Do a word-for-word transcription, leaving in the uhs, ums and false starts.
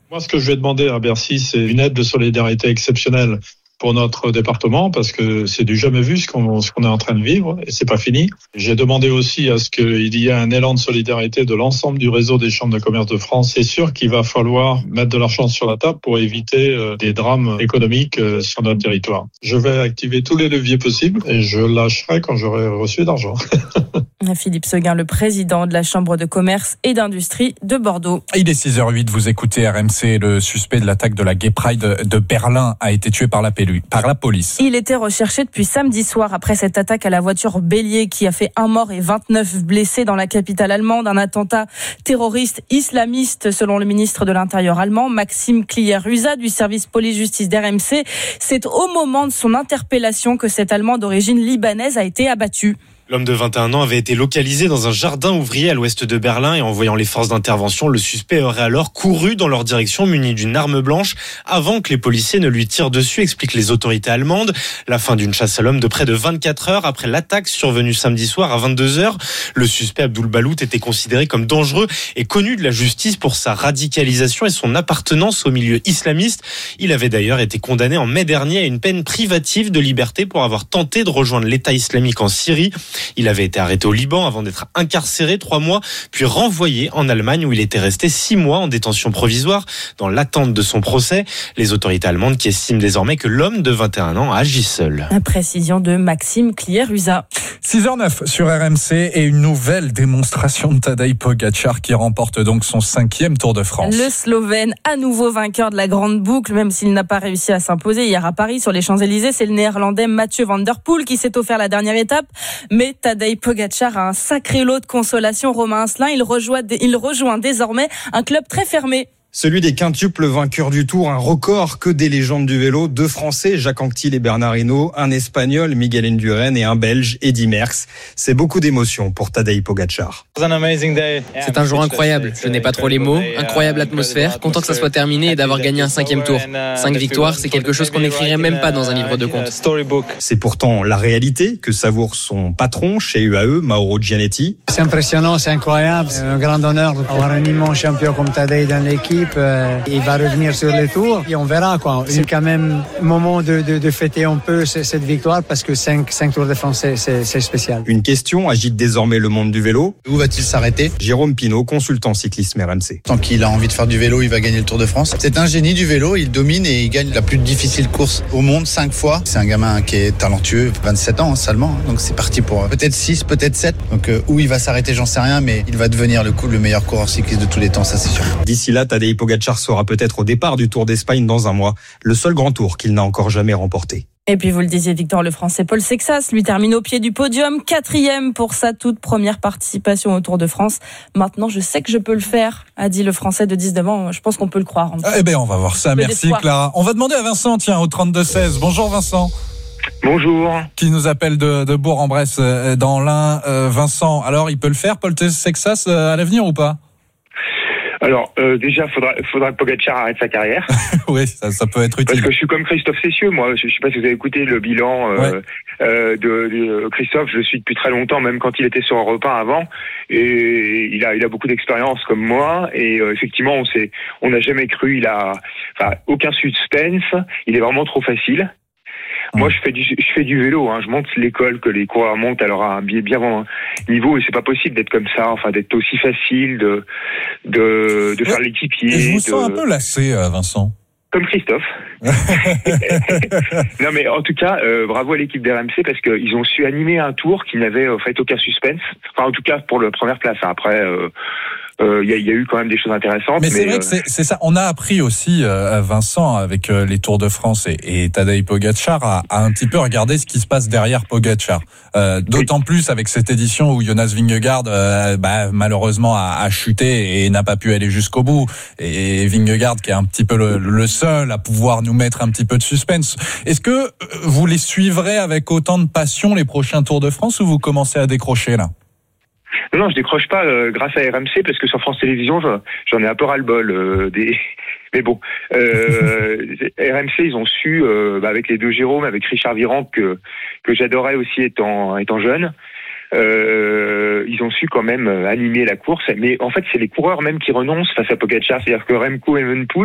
Moi, ce que je vais demander à Bercy, c'est une aide de solidarité exceptionnelle pour notre département, parce que c'est du jamais vu ce qu'on, ce qu'on est en train de vivre, et c'est pas fini. J'ai demandé aussi à ce qu'il y ait un élan de solidarité de l'ensemble du réseau des chambres de commerce de France. C'est sûr qu'il va falloir mettre de l'argent sur la table pour éviter euh, des drames économiques euh, sur notre territoire. Je vais activer tous les leviers possibles et je lâcherai quand j'aurai reçu d'argent. Philippe Seguin, le président de la Chambre de commerce et d'industrie de Bordeaux. Il est six heures huit, vous écoutez R M C. Le suspect de l'attaque de la Gay Pride de Berlin a été tué par la, pélu, par la police. Il était recherché depuis samedi soir après cette attaque à la voiture bélier qui a fait un mort et vingt-neuf blessés dans la capitale allemande. Un attentat terroriste islamiste selon le ministre de l'Intérieur allemand, Maxime Klier-Husa du service police-justice d'R M C. C'est au moment de son interpellation que cet Allemand d'origine libanaise a été abattu. L'homme de vingt et un ans avait été localisé dans un jardin ouvrier à l'ouest de Berlin et en voyant les forces d'intervention, le suspect aurait alors couru dans leur direction muni d'une arme blanche avant que les policiers ne lui tirent dessus, expliquent les autorités allemandes. La fin d'une chasse à l'homme de près de vingt-quatre heures après l'attaque survenue samedi soir à vingt-deux heures. Le suspect Abdul Balout était considéré comme dangereux et connu de la justice pour sa radicalisation et son appartenance au milieu islamiste. Il avait d'ailleurs été condamné en mai dernier à une peine privative de liberté pour avoir tenté de rejoindre l'État islamique en Syrie. Il avait été arrêté au Liban avant d'être incarcéré trois mois, puis renvoyé en Allemagne où il était resté six mois en détention provisoire dans l'attente de son procès. Les autorités allemandes qui estiment désormais que l'homme de vingt et un ans agit seul. La précision de Maxime Klier-Husa. six heures neuf sur R M C et une nouvelle démonstration de Tadej Pogačar qui remporte donc son cinquième Tour de France. Le Slovène, à nouveau vainqueur de la grande boucle, même s'il n'a pas réussi à s'imposer hier à Paris sur les Champs-Élysées. C'est le Néerlandais Mathieu van der Poel qui s'est offert la dernière étape. Mais Tadej Pogačar a un sacré lot de consolation. Romain Asselin, il rejoint, il rejoint désormais un club très fermé. Celui des quintuples vainqueurs du Tour, un record que des légendes du vélo, deux Français, Jacques Anquetil et Bernard Hinault, un Espagnol, Miguel Indurain, et un Belge, Eddy Merckx. C'est beaucoup d'émotions pour Tadej Pogačar. C'est un jour incroyable, je n'ai pas trop les mots, incroyable atmosphère, content que ça soit terminé et d'avoir gagné un cinquième tour. Cinq victoires, c'est quelque chose qu'on n'écrirait même pas dans un livre de comptes. C'est pourtant la réalité que savoure son patron chez U A E, Mauro Gianetti. C'est impressionnant, c'est incroyable, c'est un grand honneur d'avoir un immense champion comme Tadej dans l'équipe. Euh, il va revenir sur le tour et on verra quoi. C'est quand même un moment de, de, de fêter un peu cette victoire parce que cinq, cinq Tours de France c'est, c'est, c'est spécial. Une question agite désormais le monde du vélo. Où va-t-il s'arrêter ? Jérôme Pinault, consultant cyclisme R M C. Tant qu'il a envie de faire du vélo, il va gagner le Tour de France. C'est un génie du vélo, il domine et il gagne la plus difficile course au monde cinq fois. C'est un gamin qui est talentueux, vingt-sept ans seulement, donc c'est parti pour peut-être six, peut-être sept. Donc euh, où il va s'arrêter, j'en sais rien, mais il va devenir le coup le meilleur coureur cycliste de tous les temps, ça c'est sûr. D'ici là, Tadej Pogačar sera peut-être au départ du Tour d'Espagne dans un mois, le seul grand tour qu'il n'a encore jamais remporté. Et puis vous le disiez, Victor, le Français Paul Sexas, lui termine au pied du podium, quatrième pour sa toute première participation au Tour de France. Maintenant, je sais que je peux le faire, a dit le Français de dix-neuf ans. Je pense qu'on peut le croire. Eh bien, on va voir ça. Merci Clara. On va demander à Vincent, tiens, au trente-deux seize. Bonjour Vincent. Bonjour. Qui nous appelle de, de Bourg-en-Bresse dans l'Ain. Euh, Vincent, alors il peut le faire, Paul Sexas, euh, à l'avenir ou pas ? Alors, euh, déjà, faudra, faudra que Pogačar arrête sa carrière. Oui, ça, ça peut être utile. Parce que je suis comme Christophe Cessieux, moi. Je ne sais pas si vous avez écouté le bilan euh, ouais. euh, de, de Christophe. Je le suis depuis très longtemps, même quand il était sur Europe un avant. Et il a, il a beaucoup d'expérience comme moi. Et euh, effectivement, on sait, on n'a jamais cru. Il a, enfin, aucun suspense. Il est vraiment trop facile. Moi, je fais du, je fais du vélo, hein. Je monte l'école que les coureurs montent alors à un bien, bien bon niveau et c'est pas possible d'être comme ça, enfin, d'être aussi facile, de, de, de faire ouais. l'équipier. Et je vous de... sens un peu lassé, Vincent. Comme Christophe. Non, mais en tout cas, euh, bravo à l'équipe d'R M C parce qu'ils ont su animer un tour qui n'avait en fait aucun suspense. Enfin, en tout cas, pour la première place. Après, euh, il euh, y, y a eu quand même des choses intéressantes. Mais, mais c'est vrai euh... que c'est, c'est ça. On a appris aussi, euh, Vincent, avec euh, les Tours de France et, et Tadej Pogačar, à, à un petit peu regarder ce qui se passe derrière Pogačar. Euh, d'autant oui. plus avec cette édition où Jonas Vingegaard, euh, bah, malheureusement, a, a chuté et n'a pas pu aller jusqu'au bout. Et, et Vingegaard, qui est un petit peu le, le seul à pouvoir nous mettre un petit peu de suspense. Est-ce que vous les suivrez avec autant de passion les prochains Tours de France ou vous commencez à décrocher là ? Non, non, je décroche pas euh, grâce à R M C parce que sur France Télévisions, je, j'en ai un peu ras-le-bol. Euh, des... Mais bon, euh, R M C, ils ont su, euh, bah, avec les deux Jérôme, avec Richard Virand, que, que j'adorais aussi étant, étant jeune, euh, ils ont su quand même animer la course. Mais en fait, c'est les coureurs même qui renoncent face à Pogačar. C'est-à-dire que Remco Evenepoel,